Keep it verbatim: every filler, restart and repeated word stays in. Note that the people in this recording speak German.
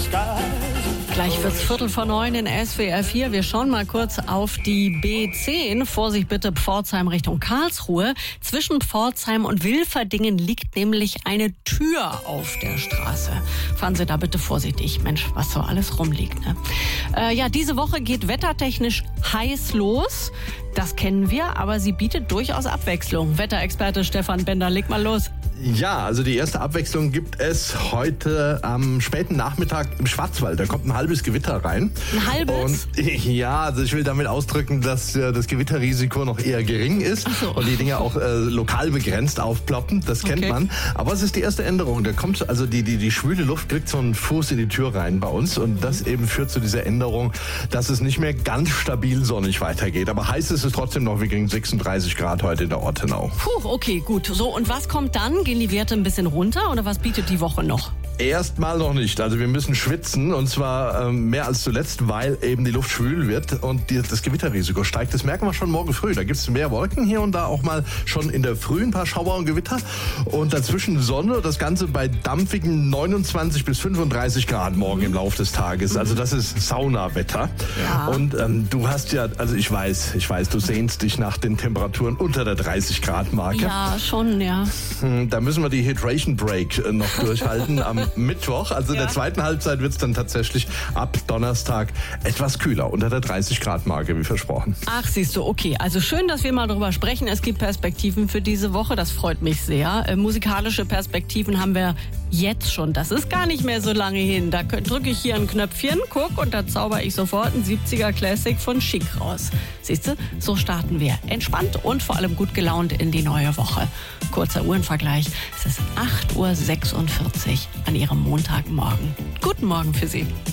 Gleich wird's Viertel vor neun in S W R vier. Wir schauen mal kurz auf die B zehn. Vorsicht bitte, Pforzheim Richtung Karlsruhe. Zwischen Pforzheim und Wilferdingen liegt nämlich eine Tür auf der Straße. Fahren Sie da bitte vorsichtig. Mensch, was so alles rumliegt, ne? Äh, ja, diese Woche geht wettertechnisch heiß los. Das kennen wir, aber sie bietet durchaus Abwechslung. Wetterexperte Stefan Bender, leg mal los. Ja, also die erste Abwechslung gibt es heute am späten Nachmittag im Schwarzwald. Da kommt ein halbes Gewitter rein. Ein halbes? Und ja, also ich will damit ausdrücken, dass äh, das Gewitterrisiko noch eher gering ist. Ach so. Und die Dinge auch äh, lokal begrenzt aufploppen. Das kennt Okay. man. Aber es ist die erste Änderung. Da kommt also die, die, die schwüle Luft kriegt so einen Fuß in die Tür rein bei uns. Und das eben führt zu dieser Änderung, dass es nicht mehr ganz stabil sonnig weitergeht. Aber heiß ist es trotzdem noch. Wir kriegen sechsunddreißig Grad heute in der Ortenau. Puh, okay, gut. So, und was kommt dann? Gehen die Werte ein bisschen runter oder was bietet die Woche noch? Erstmal noch nicht. Also wir müssen schwitzen und zwar ähm, mehr als zuletzt, weil eben die Luft schwül wird und die, das Gewitterrisiko steigt. Das merken wir schon morgen früh. Da gibt es mehr Wolken hier und da, auch mal schon in der Früh ein paar Schauer und Gewitter. Und dazwischen Sonne, das Ganze bei dampfigen neunundzwanzig bis fünfunddreißig Grad morgen im Laufe des Tages. Also das ist Saunawetter. Ja. Und ähm, du hast ja, also ich weiß, ich weiß, du sehnst dich nach den Temperaturen unter der dreißig Grad Marke. Ja, schon, ja. Hm, Da müssen wir die Hydration Break äh, noch durchhalten am Mittwoch. Also in Ja. der zweiten Halbzeit wird es dann tatsächlich ab Donnerstag etwas kühler, unter der dreißig Grad Marke, wie versprochen. Ach, siehst du, okay. Also schön, dass wir mal drüber sprechen. Es gibt Perspektiven für diese Woche. Das freut mich sehr. Äh, musikalische Perspektiven haben wir jetzt schon. Das ist gar nicht mehr so lange hin. Da drücke ich hier ein Knöpfchen, guck, und da zauber ich sofort ein siebziger Classic von Chic raus. Siehst du, so starten wir. Entspannt und vor allem gut gelaunt in die neue Woche. Kurzer Uhrenvergleich. Es ist acht Uhr sechsundvierzig an Ihrem Montagmorgen. Guten Morgen für Sie.